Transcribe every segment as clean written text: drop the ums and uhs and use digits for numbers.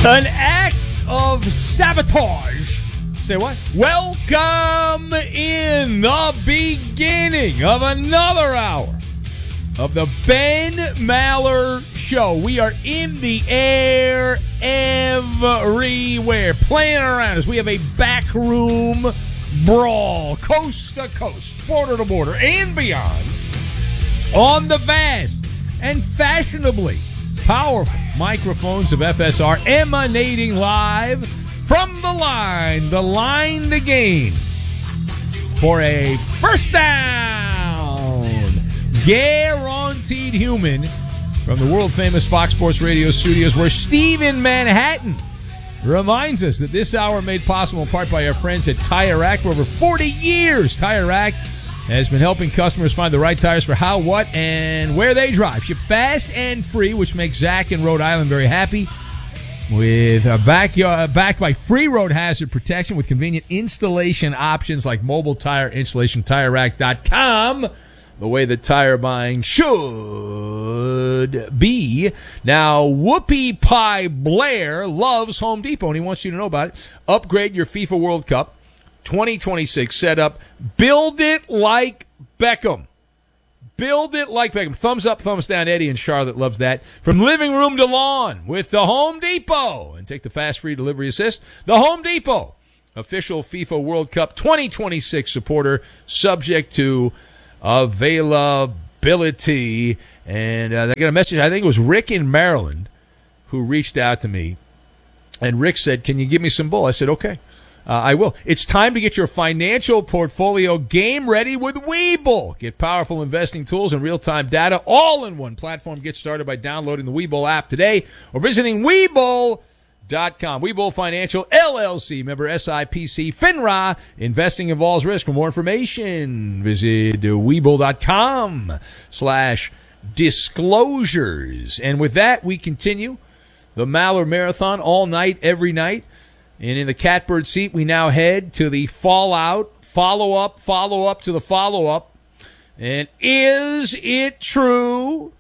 An act of sabotage. Say what? Welcome in the beginning of another hour of the Ben Maller Show. We are in the air everywhere, playing around as we have a backroom brawl, coast to coast, border to border, and beyond, on the vast and fashionably powerful microphones of FSR, emanating live from the line to gain for a first down, guaranteed human from the world-famous Fox Sports Radio studios, where Steve in Manhattan reminds us that this hour made possible in part by our friends at Tire Rack. For over 40 years, Tire Rack has been helping customers find the right tires for how, what, and where they drive. Ship fast and free, which makes Zach in Rhode Island very happy. With backed by free road hazard protection with convenient installation options like mobile tire installation, TireRack.com. The way that tire buying should be. Now, Whoopi Pie Blair loves Home Depot, and he wants you to know about it. Upgrade your FIFA World Cup 2026 setup. Build it like Beckham. Build it like Beckham. Thumbs up, thumbs down. Eddie and Charlotte loves that. From living room to lawn with the Home Depot. And take the fast free delivery assist. The Home Depot, official FIFA World Cup 2026 supporter, subject to availability. And I got a message. I think it was Rick in Maryland who reached out to me. And Rick said, "Can you give me some bull?" I said, "Okay. I will." It's time to get your financial portfolio game ready with Webull. Get powerful investing tools and real-time data all in one platform. Get started by downloading the Webull app today or visiting Webull.com. Webull Financial, LLC, member SIPC, FINRA. Investing involves risk. For more information, visit Webull.com/disclosures. And with that, we continue the Maller Marathon all night, every night. And in the catbird seat, we now head to the follow-up to the follow-up. And is it true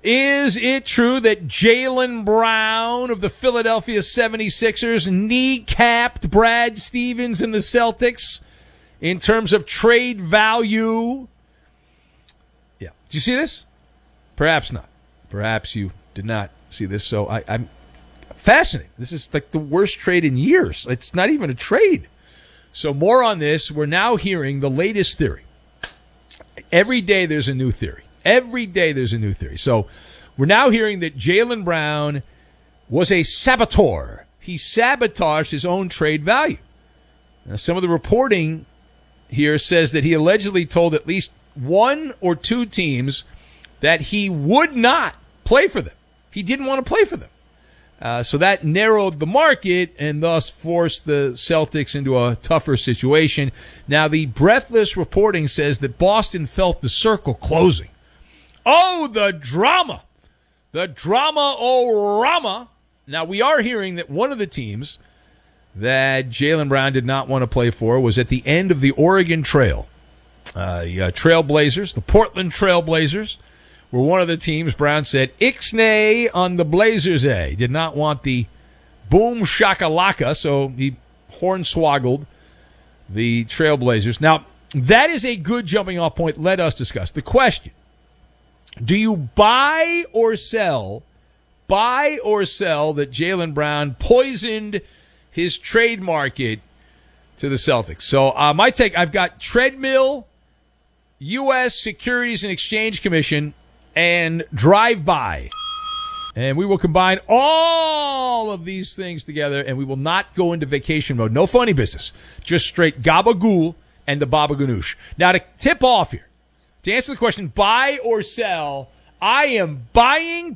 that Jaylen Brown of the Philadelphia 76ers kneecapped Brad Stevens and the Celtics in terms of trade value? Yeah. Did you see this? Perhaps not. Perhaps you did not see this. So I'm fascinating. This is like the worst trade in years. It's not even a trade. So more on this. We're now hearing the latest theory. Every day there's a new theory. Every day there's a new theory. So we're now hearing that Jaylen Brown was a saboteur. He sabotaged his own trade value. Now, some of the reporting here says that he allegedly told at least one or two teams that he would not play for them. He didn't want to play for them. So that narrowed the market and thus forced the Celtics into a tougher situation. Now, the breathless reporting says that Boston felt the circle closing. Oh, the drama. The drama-o-rama. Now, we are hearing that one of the teams that Jaylen Brown did not want to play for was at the end of the Oregon Trail. Trailblazers, the Portland Trailblazers, were one of the teams. Brown said, Ixnay on the Blazers, eh? Did not want the boom shakalaka, so he hornswoggled the Trailblazers. Now, that is a good jumping off point. Let us discuss the question. Do you buy or sell that Jaylen Brown poisoned his trade market to the Celtics? So my take, I've got treadmill, U.S. Securities and Exchange Commission, and drive-by. And we will combine all of these things together, and we will not go into vacation mode. No funny business. Just straight gabagool and the baba ganoush. Now, to tip off here, to answer the question, buy or sell, I am buying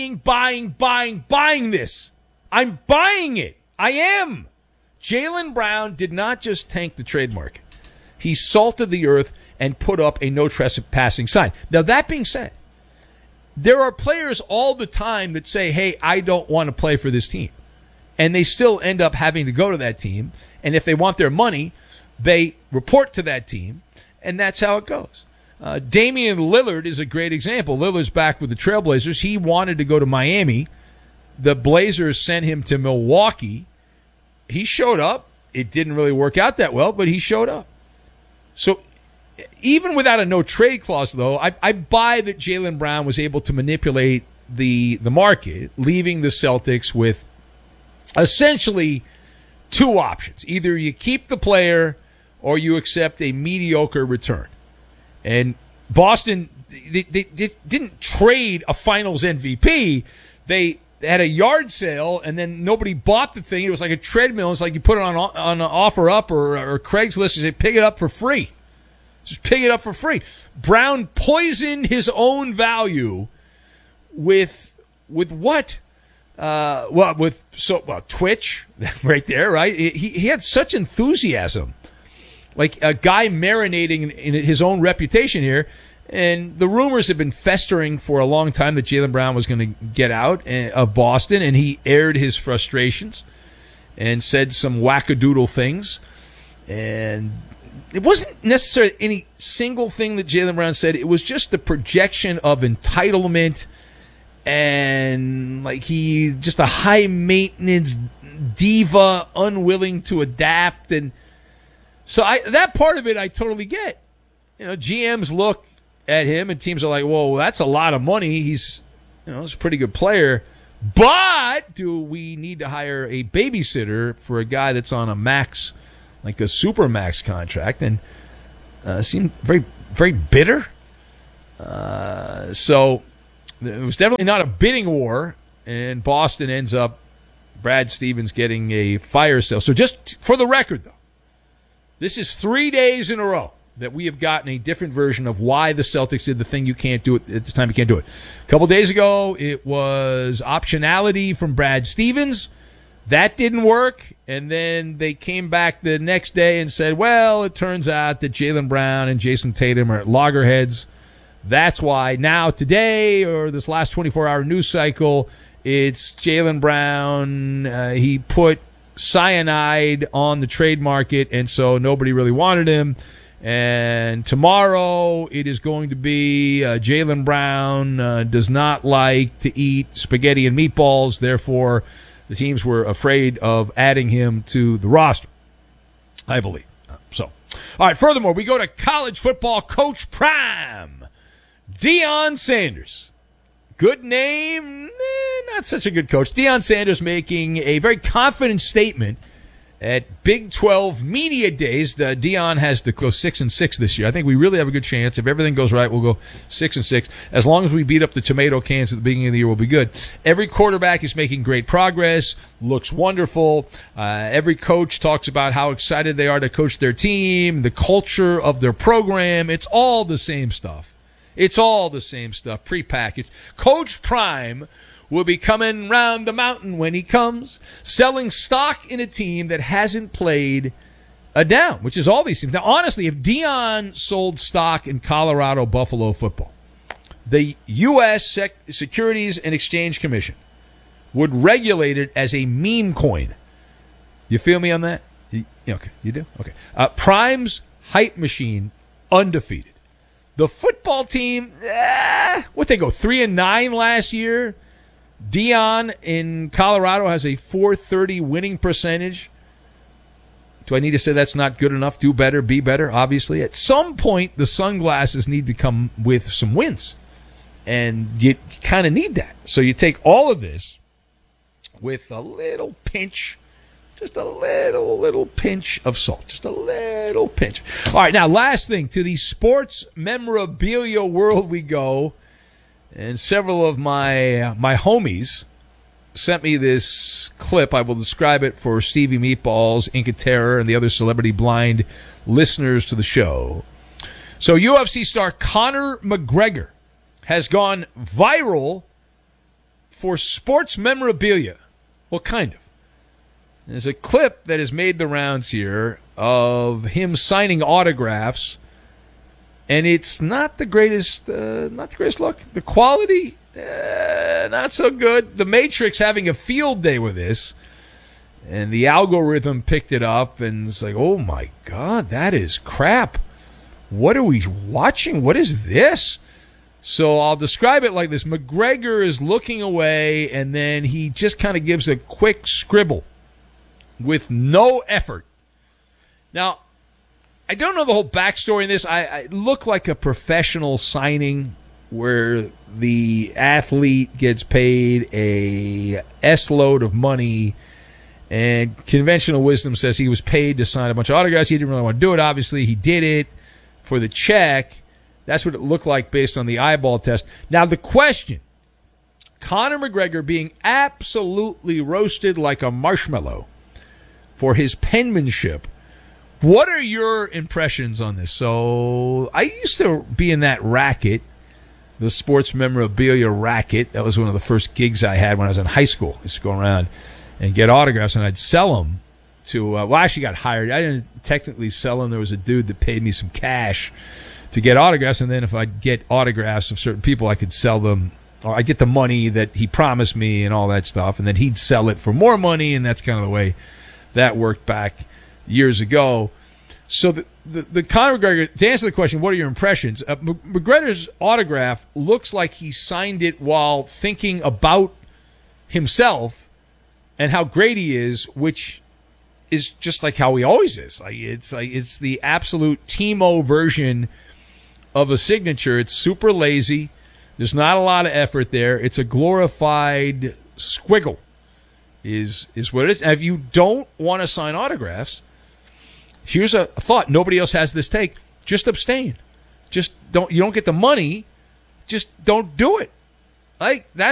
this. I'm buying it. I am. Jaylen Brown did not just tank the trade market. He salted the earth and put up a no trespassing sign. Now, that being said, there are players all the time that say, hey, I don't want to play for this team. And they still end up having to go to that team. And if they want their money, they report to that team. And that's how it goes. Damian Lillard is a great example. Lillard's back with the Trailblazers. He wanted to go to Miami the Blazers sent him to Milwaukee. He showed up. It didn't really work out that well, but he showed up. So even without a no-trade clause, though, I buy that Jaylen Brown was able to manipulate the market, leaving the Celtics with essentially two options. Either you keep the player or you accept a mediocre return. And Boston, they didn't trade a finals MVP. They had a yard sale, and then nobody bought the thing. It was like a treadmill. It's like you put it on an offer up or Craigslist and say, pick it up for free. Just pick it up for free. Brown poisoned his own value with what? Twitch right there, right? He had such enthusiasm, like a guy marinating in his own reputation here. And the rumors have been festering for a long time that Jaylen Brown was going to get out of Boston, and he aired his frustrations and said some wackadoodle things. And it wasn't necessarily any single thing that Jaylen Brown said. It was just the projection of entitlement and like he just a high maintenance diva, unwilling to adapt. And so that part of it I totally get. You know, GMs look at him and teams are like, whoa, that's a lot of money. He's a pretty good player. But do we need to hire a babysitter for a guy that's on a max, like a super max contract? And seemed very, very bitter. So it was definitely not a bidding war, and Boston ends up Brad Stevens getting a fire sale. So just for the record, though, this is 3 days in a row that we have gotten a different version of why the Celtics did the thing you can't do it at the time you can't do it. A couple days ago, it was optionality from Brad Stevens. That didn't work, and then they came back the next day and said, well, it turns out that Jaylen Brown and Jason Tatum are at loggerheads. That's why now today, or this last 24-hour news cycle, it's Jaylen Brown. He put cyanide on the trade market, and so nobody really wanted him. And tomorrow it is going to be Jaylen Brown does not like to eat spaghetti and meatballs. Therefore, the teams were afraid of adding him to the roster, I believe. So, all right, furthermore, we go to college football coach prime, Deion Sanders. Good name, not such a good coach. Deion Sanders making a very confident statement at Big 12 Media Days. Deion has to go 6-6 this year. I think we really have a good chance. If everything goes right, we'll go 6-6. As long as we beat up the tomato cans at the beginning of the year, we'll be good. Every quarterback is making great progress, looks wonderful. Every coach talks about how excited they are to coach their team, the culture of their program. It's all the same stuff. It's all the same stuff, prepackaged. Coach Prime will be coming round the mountain when he comes, selling stock in a team that hasn't played a down, which is all these teams. Now, honestly, if Deion sold stock in Colorado Buffalo football, the U.S. Securities and Exchange Commission would regulate it as a meme coin. You feel me on that? Okay, you do? Okay. Prime's hype machine, undefeated. The football team, what they go, 3-9 last year? Deion in Colorado has a .430 winning percentage. Do I need to say that's not good enough? Do better, be better, obviously. At some point, the sunglasses need to come with some wins. And you kind of need that. So you take all of this with a little pinch, just a little pinch of salt. Just a little pinch. All right, now, last thing. To the sports memorabilia world we go. And several of my homies sent me this clip. I will describe it for Stevie Meatballs, Inca Terror, and the other celebrity blind listeners to the show. So UFC star Conor McGregor has gone viral for sports memorabilia. Well, kind of. There's a clip that has made the rounds here of him signing autographs. And it's not the greatest look. The quality, not so good. The Matrix having a field day with this. And the algorithm picked it up and it's like, oh my God, that is crap. What are we watching? What is this? So I'll describe it like this. McGregor is looking away, and then he just kind of gives a quick scribble with no effort. Now, I don't know the whole backstory in this. I look like a professional signing where the athlete gets paid a S-load of money, and conventional wisdom says he was paid to sign a bunch of autographs. He didn't really want to do it. Obviously, he did it for the check. That's what it looked like based on the eyeball test. Now, the question, Conor McGregor being absolutely roasted like a marshmallow for his penmanship. What are your impressions on this? So I used to be in that racket, the sports memorabilia racket. That was one of the first gigs I had when I was in high school. I used to go around and get autographs, and I'd sell them to, I actually got hired. I didn't technically sell them. There was a dude that paid me some cash to get autographs, and then if I'd get autographs of certain people, I could sell them, or I'd get the money that he promised me and all that stuff, and then he'd sell it for more money, and that's kind of the way that worked back years ago. So the Conor McGregor, to answer the question, what are your impressions? McGregor's autograph looks like he signed it while thinking about himself and how great he is, which is just like how he always is. It's the absolute Timo version of a signature. It's super lazy. There's not a lot of effort there. It's a glorified squiggle is what it is. And if you don't want to sign autographs, here's a thought. Nobody else has this take. Just abstain. Just don't. You don't get the money. Just don't do it. Like